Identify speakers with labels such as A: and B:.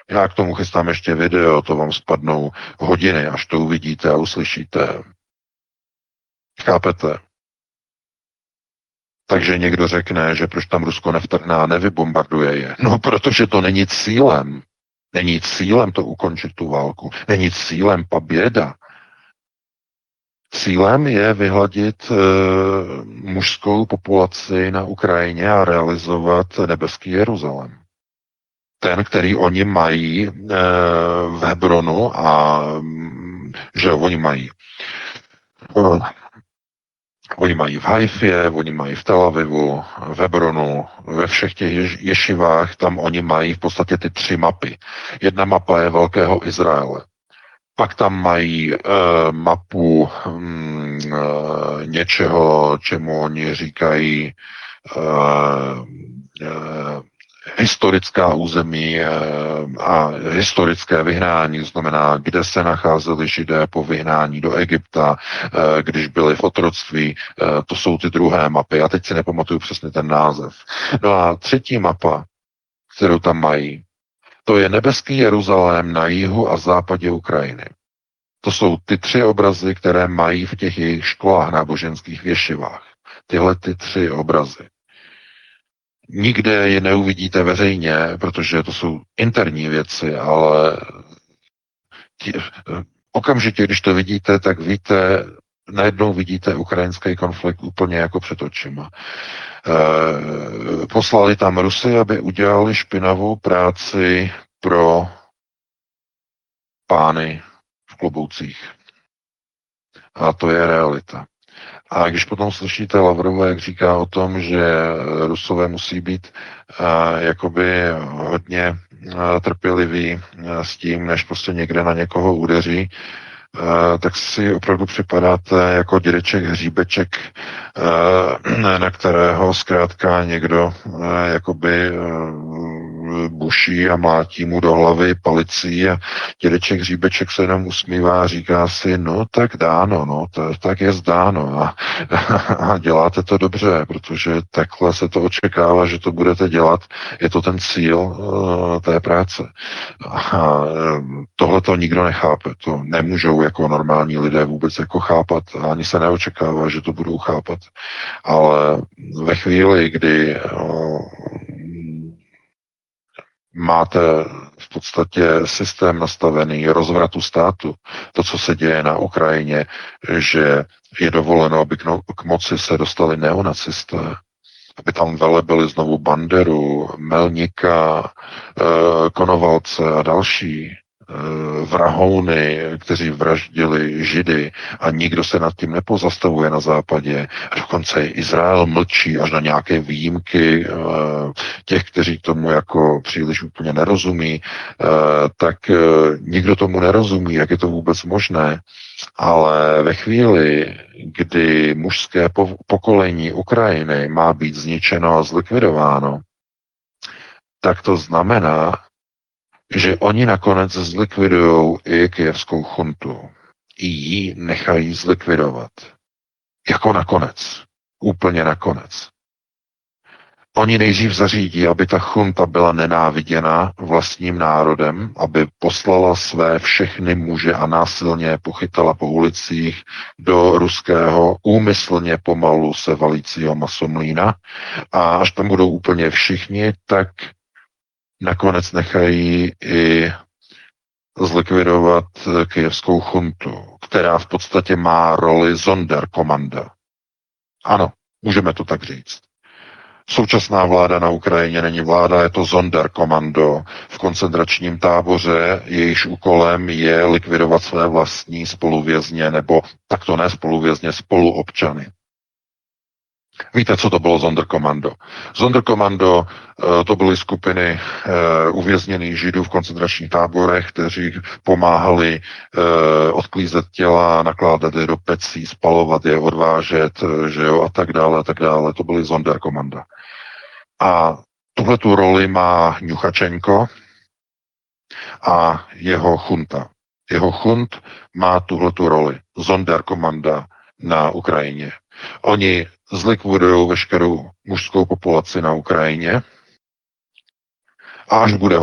A: Já k tomu chystám ještě video, to vám spadnou hodiny, až to uvidíte a uslyšíte. Chápete? Takže někdo řekne, že proč tam Rusko nevtrhne a nevybombarduje je. No, protože to není cílem. Není cílem to ukončit tu válku. Není cílem poběda. Cílem je vyhladit mužskou populaci na Ukrajině a realizovat nebeský Jeruzalém. Ten, který oni mají v Hebronu a že oni mají oni mají v Haifě, oni mají v Tel Avivu, v Hebronu, ve všech těch ješivách, tam oni mají v podstatě ty 3 mapy. Jedna mapa je Velkého Izraele. Pak tam mají mapu něčeho, čemu oni říkají historická území a historické vyhnání, znamená, kde se nacházeli Židé po vyhnání do Egypta, když byli v otroctví, to jsou ty druhé mapy. A teď si nepamatuju přesně ten název. No a třetí mapa, kterou tam mají, to je nebeský Jeruzalém na jihu a západě Ukrajiny. To jsou ty 3 obrazy, které mají v těch jejich školách náboženských v ješivách. Tyhle ty 3 obrazy. Nikde je neuvidíte veřejně, protože to jsou interní věci, ale okamžitě, když to vidíte, tak víte, najednou vidíte ukrajinský konflikt úplně jako před očima. Poslali tam Rusy, aby udělali špinavou práci pro pány v kloboucích. A to je realita. A když potom slyšíte Lavrova, jak říká o tom, že Rusové musí být jakoby hodně trpěliví s tím, než prostě někde na někoho udeří, tak si opravdu připadáte jako dědeček hříbeček, na kterého zkrátka někdo jakoby buší a mlátí mu do hlavy palicí a dědeček hříbeček se jenom usmívá a říká si, no tak dáno, no, tak je zdáno a děláte to dobře, protože takhle se to očekává, že to budete dělat, je to ten cíl té práce. A tohle to nikdo nechápe, to nemůžou jako normální lidé vůbec jako chápat a ani se neočekává, že to budou chápat. Ale ve chvíli, kdy máte v podstatě systém nastavený rozvratu státu, to, co se děje na Ukrajině, že je dovoleno, aby k moci se dostali neonacisté, aby tam velebili znovu Banderu, Melníka, Konovalce a další vrahouny, kteří vraždili Židy a nikdo se nad tím nepozastavuje na západě. A dokonce Izrael mlčí až na nějaké výjimky těch, kteří tomu jako příliš úplně nerozumí, tak nikdo tomu nerozumí, jak je to vůbec možné. Ale ve chvíli, kdy mužské pokolení Ukrajiny má být zničeno a zlikvidováno, tak to znamená, že oni nakonec zlikvidují i kyjevskou chuntu. I ji nechají zlikvidovat. Jako nakonec. Úplně nakonec. Oni nejdřív zařídí, aby ta chunta byla nenáviděna vlastním národem, aby poslala své všechny muže a násilně pochytala po ulicích do ruského úmyslně pomalu se valícího masomlína. A až tam budou úplně všichni, tak nakonec nechají i zlikvidovat kyjevskou chuntu, která v podstatě má roli Sonderkommanda. Ano, můžeme to tak říct. Současná vláda na Ukrajině není vláda, je to Sonderkommando v koncentračním táboře, jejíž úkolem je likvidovat své vlastní spoluvězně, nebo takto ne spoluvězně, spoluobčany. Víte, co to bylo Sonderkommando? Sonderkommando to byly skupiny uvězněných Židů v koncentračních táborech, kteří pomáhali odklízet těla, nakládat je do pecí, spalovat je, odvážet, že jo, a tak dále, a tak dále. To byly Sonderkommanda. A tuhletu roli má Ňuchačenko a jeho chunta. Jeho chunt má tuhletu roli Sonderkommanda na Ukrajině. Oni zlikvidují veškerou mužskou populaci na Ukrajině a až bude